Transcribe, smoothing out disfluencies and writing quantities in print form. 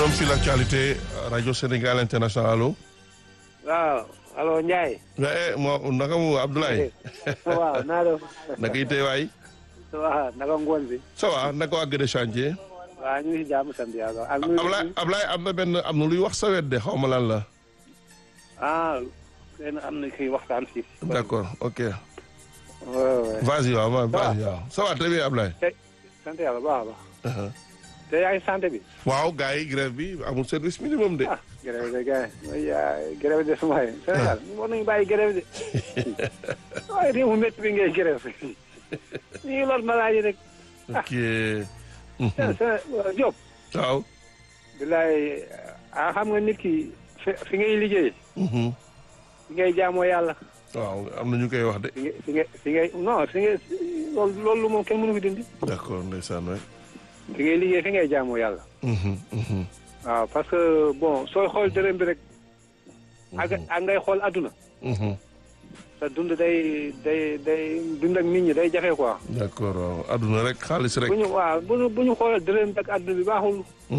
forum sur l'actualité rajo Sénégal international allo. waaw allo Ndiaye. moo naka mu Abdoulaye. waaw naa def. naka itee waay. waaw naka ngoon bi. ça va naka waa Gede chantier. waaw ñu ngi si jàmm sant yàlla. Ablaye am na luy wax sa wet de xaw ma lan la. kenn am na kii waxtaan si. d'accord ok. waaw. vas-y waaw vas-y waaw. ça va très bien Ablaye. sant yàlla baax a baax. te yaa ngi santé bi. waaw gars yi grève bi amul service minimum de. grève de gars yi grève de suma yi. Sénégal war nañu bàyyi grève de. waaye réew mu métti bi ngay grève. ñu ngi lor malade yi rek. ok. Diop. waaw. bilaay xam nga nit ki fi ngay liggéey. fi ngay jaamoo yàlla. waaw am na ñu koy wax de. fi ngay loolu moom kenn mënu ko dindi. d'accord ndeysaan waay. fi ngay liggéey fi ngay jaamoo yàlla. waaw parce que bon sooy xool dërëm bi rek. ak ngay xool adduna. sa dund day dund ak nit ñi day jafe quoi. d'accord waaw adduna rek xaalis rek. bu ñu xoolal dërëm bi ak adduna bi baaxul.